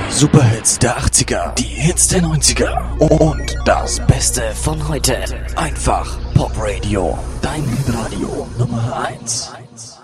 Superhits der 80er, die Hits der 90er und das Beste von heute. Einfach Pop Radio, dein Hitradio Nummer 1.